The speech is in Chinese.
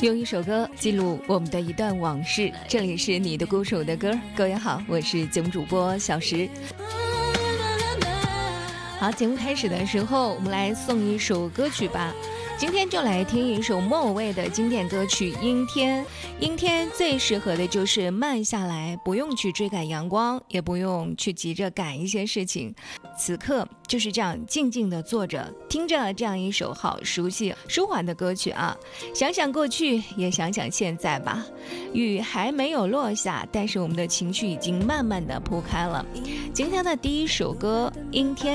用一首歌记录我们的一段往事，这里是你的歌手的歌。各位好，我是节目主播小石。好，节目开始的时候我们来送一首歌曲吧，今天就来听一首莫文蔚的经典歌曲《阴天》。阴天最适合的就是慢下来，不用去追赶阳光，也不用去急着赶一些事情，此刻就是这样静静地坐着，听着这样一首好熟悉舒缓的歌曲啊。想想过去，也想想现在吧。雨还没有落下，但是我们的情绪已经慢慢地铺开了。今天的第一首歌《阴天》